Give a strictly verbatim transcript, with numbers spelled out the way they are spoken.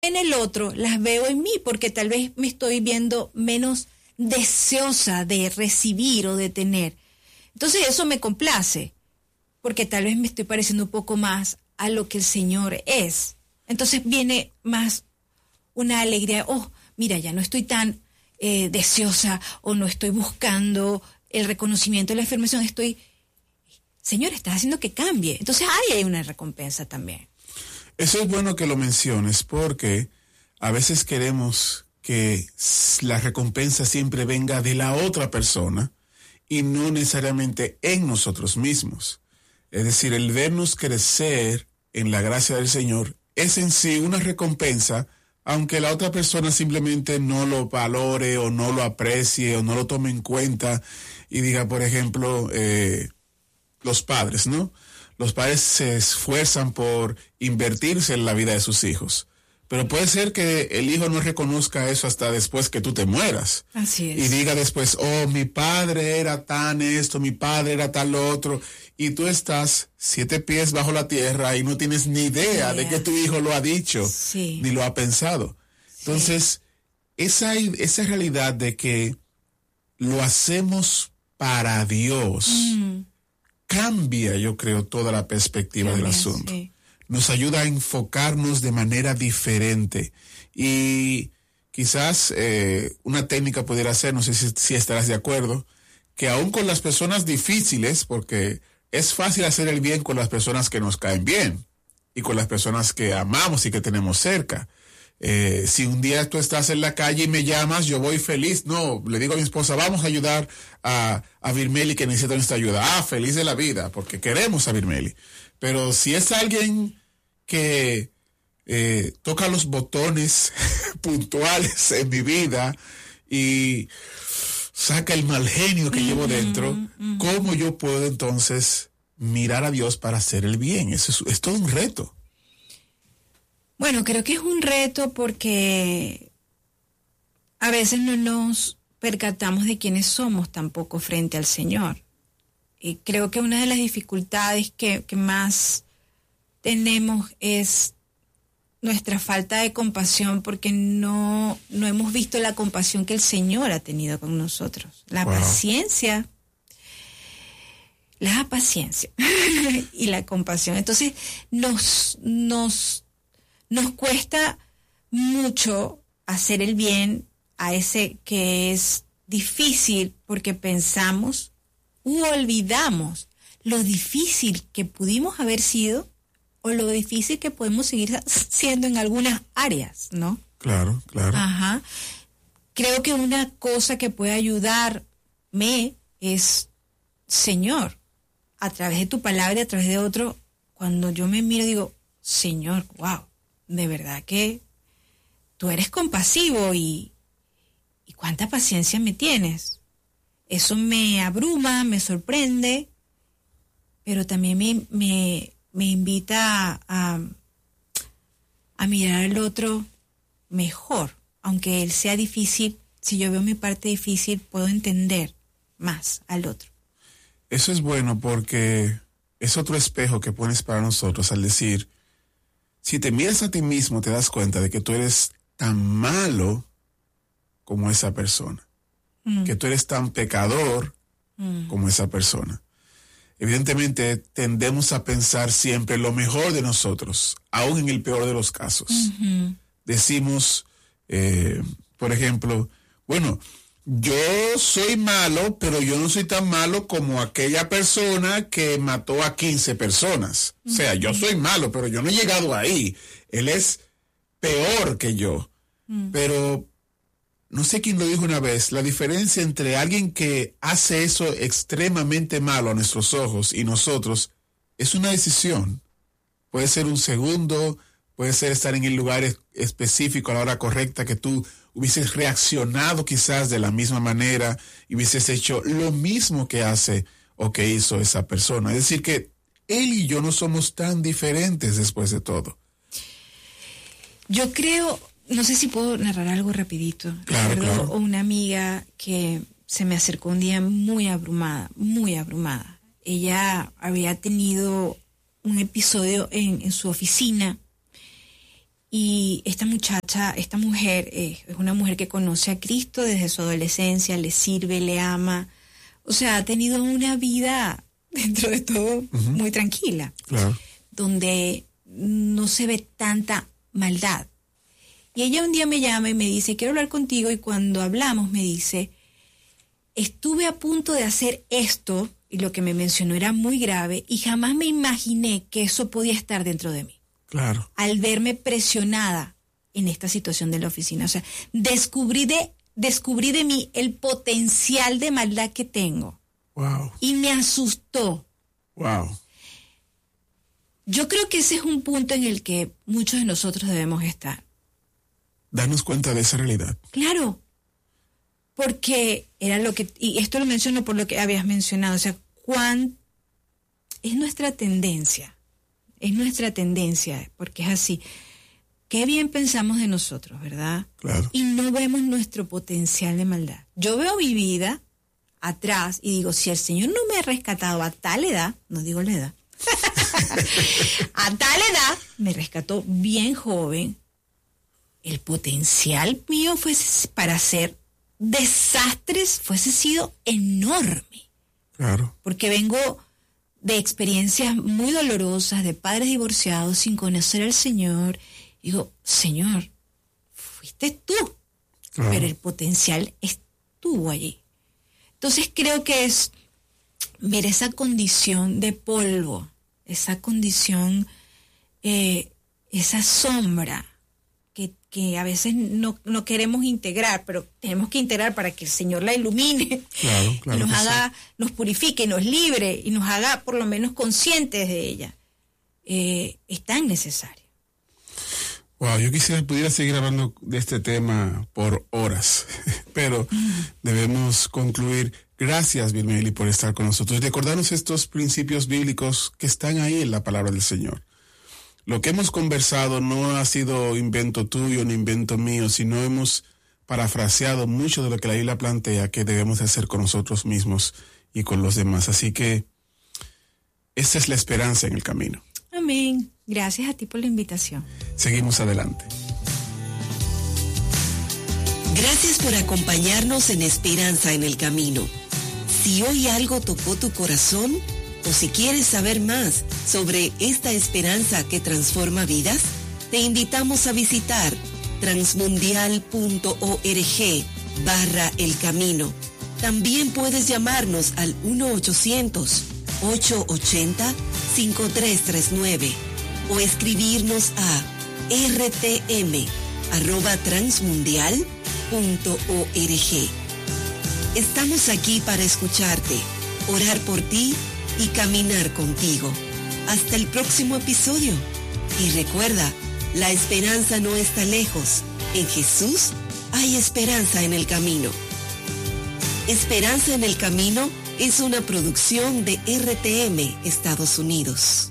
en el otro las veo en mí, porque tal vez me estoy viendo menos deseosa de recibir o de tener. Entonces eso me complace, porque tal vez me estoy pareciendo un poco más a lo que el Señor es. Entonces viene más una alegría, oh, mira, ya no estoy tan eh, deseosa o no estoy buscando el reconocimiento de la afirmación, estoy, Señor, estás haciendo que cambie. Entonces ahí hay una recompensa también. Eso es bueno que lo menciones, porque a veces queremos que la recompensa siempre venga de la otra persona y no necesariamente en nosotros mismos. Es decir, el vernos crecer en la gracia del Señor es en sí una recompensa, aunque la otra persona simplemente no lo valore o no lo aprecie o no lo tome en cuenta y diga, por ejemplo, eh, los padres, ¿no? Los padres se esfuerzan por invertirse en la vida de sus hijos, pero puede ser que el hijo no reconozca eso hasta después que tú te mueras. Así es. Y diga después, oh, mi padre era tan esto, mi padre era tal lo otro, y tú estás siete pies bajo la tierra y no tienes ni idea yeah. de que tu hijo lo ha dicho, sí. ni lo ha pensado. Sí. Entonces, esa, esa realidad de que lo hacemos para Dios, mm. cambia, yo creo, toda la perspectiva cambia, del asunto. Sí. Nos ayuda a enfocarnos de manera diferente. Y quizás eh, una técnica pudiera ser, no sé si, si estarás de acuerdo, que aún con las personas difíciles, porque es fácil hacer el bien con las personas que nos caen bien y con las personas que amamos y que tenemos cerca. Eh, si un día tú estás en la calle y me llamas, yo voy feliz. No, le digo a mi esposa, vamos a ayudar a, a Virmeli que necesita nuestra ayuda. Ah, feliz de la vida, porque queremos a Virmeli. Pero si es alguien que eh, toca los botones puntuales en mi vida y saca el mal genio que mm-hmm, llevo dentro, mm-hmm. ¿cómo yo puedo entonces mirar a Dios para hacer el bien? Eso es, es todo un reto. Bueno, creo que es un reto porque a veces no nos percatamos de quiénes somos tampoco frente al Señor. Y creo que una de las dificultades que, que más tenemos es nuestra falta de compasión, porque no, no hemos visto la compasión que el Señor ha tenido con nosotros. La wow. paciencia, la paciencia y la compasión. Entonces nos, nos, nos cuesta mucho hacer el bien a ese que es difícil, porque pensamos u olvidamos lo difícil que pudimos haber sido o lo difícil que podemos seguir siendo en algunas áreas, ¿no? Claro, claro. Ajá. Creo que una cosa que puede ayudarme es, Señor, a través de tu palabra y a través de otro, cuando yo me miro digo, Señor, wow, de verdad que tú eres compasivo y, y cuánta paciencia me tienes. Eso me abruma, me sorprende, pero también me, me, me invita a, a mirar al otro mejor. Aunque él sea difícil, si yo veo mi parte difícil, puedo entender más al otro. Eso es bueno porque es otro espejo que pones para nosotros al decir, si te miras a ti mismo, te das cuenta de que tú eres tan malo como esa persona. Mm. Que tú eres tan pecador mm. como esa persona. Evidentemente tendemos a pensar siempre lo mejor de nosotros, aún en el peor de los casos. Mm-hmm. Decimos, eh, por ejemplo, bueno, yo soy malo, pero yo no soy tan malo como aquella persona que mató a quince personas. Mm-hmm. O sea, yo soy malo, pero yo no he llegado ahí. Él es peor que yo. Mm. Pero no sé quién lo dijo una vez, la diferencia entre alguien que hace eso extremadamente malo a nuestros ojos y nosotros es una decisión. Puede ser un segundo, puede ser estar en el lugar es- específico a la hora correcta, que tú hubieses reaccionado quizás de la misma manera y hubieses hecho lo mismo que hace o que hizo esa persona. Es decir, que él y yo no somos tan diferentes después de todo. Yo creo... No sé si puedo narrar algo rapidito. Claro, Recuerdo claro. una amiga que se me acercó un día muy abrumada, muy abrumada. Ella había tenido un episodio en, en su oficina Y esta muchacha, esta mujer, eh, es una mujer que conoce a Cristo desde su adolescencia, le sirve, le ama. O sea, ha tenido una vida, dentro de todo, uh-huh. muy tranquila. Claro. Donde no se ve tanta maldad. Y ella un día me llama y me dice, quiero hablar contigo. Y cuando hablamos me dice, estuve a punto de hacer esto, y lo que me mencionó era muy grave, y jamás me imaginé que eso podía estar dentro de mí. Claro. Al verme presionada en esta situación de la oficina. O sea, descubrí de, descubrí de mí el potencial de maldad que tengo. Wow. Y me asustó. Wow. Yo creo que ese es un punto en el que muchos de nosotros debemos estar. Darnos cuenta de esa realidad. Claro. Porque era lo que, y esto lo menciono por lo que habías mencionado, o sea, cuán es nuestra tendencia. Es nuestra tendencia, porque es así. Qué bien pensamos de nosotros, ¿verdad? Claro. Y no vemos nuestro potencial de maldad. Yo veo mi vida atrás y digo, si el Señor no me ha rescatado a tal edad, no digo la edad, a tal edad me rescató bien joven, el potencial mío fuese para hacer desastres, fuese sido enorme. Claro. Porque vengo de experiencias muy dolorosas, de padres divorciados sin conocer al Señor. Digo, Señor, fuiste tú, claro. Pero el potencial estuvo allí. Entonces creo que es ver esa condición de polvo, esa condición, eh, esa sombra que, que a veces no, no queremos integrar, pero tenemos que integrar para que el Señor la ilumine, claro, claro, y nos haga, sí. nos purifique, nos libre y nos haga por lo menos conscientes de ella. Eh, es tan necesario. Wow, yo quisiera pudiera seguir hablando de este tema por horas, pero mm. debemos concluir. Gracias, Vilmeli, por estar con nosotros y recordarnos estos principios bíblicos que están ahí en la palabra del Señor. Lo que hemos conversado no ha sido invento tuyo ni invento mío, sino hemos parafraseado mucho de lo que la Biblia plantea que debemos hacer con nosotros mismos y con los demás. Así que esa es la esperanza en el camino. Amén. Gracias a ti por la invitación. Seguimos adelante. Gracias por acompañarnos en Esperanza en el Camino. Si hoy algo tocó tu corazón, o si quieres saber más sobre esta esperanza que transforma vidas, te invitamos a visitar transmundial.org barra el camino. También puedes llamarnos al uno ochocientos, ochocientos ochenta, cincuenta y tres treinta y nueve o escribirnos a r t m arroba transmundial punto org. Estamos aquí para escucharte, orar por ti y caminar contigo. Hasta el próximo episodio. Y recuerda, la esperanza no está lejos. En Jesús hay esperanza en el camino. Esperanza en el Camino es una producción de R T M Estados Unidos.